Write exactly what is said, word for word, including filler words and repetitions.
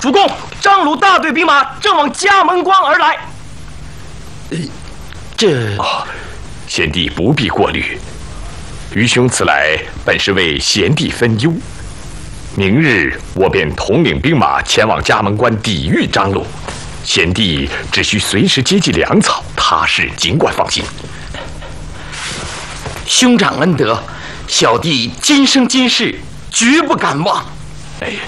主公，张鲁大队兵马正往嘉门关而来。 呃，这…… 哦，贤弟不必过虑。愚兄此来本是为贤弟分忧。明日我便统领兵马前往嘉门关抵御张鲁，贤弟只需随时接济粮草，他事尽管放心。 兄长恩德，小弟今生今世绝不敢忘。 哎。